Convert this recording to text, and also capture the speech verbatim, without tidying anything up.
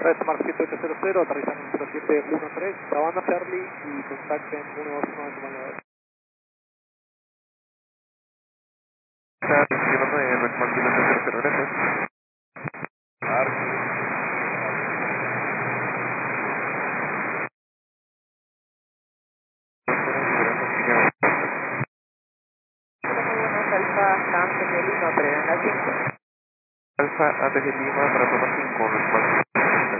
Red Mark siete ocho cero cero, aterrizan en cero siete uno tres, grabando Charlie y contacten uno dos uno en nueve. Charlie ciento nueve, Red Mark siete ocho cero cero, gracias. Alfa, antes de Lima, para zona cinco, Alfa, antes de Lima, para zona cinco, Red Mark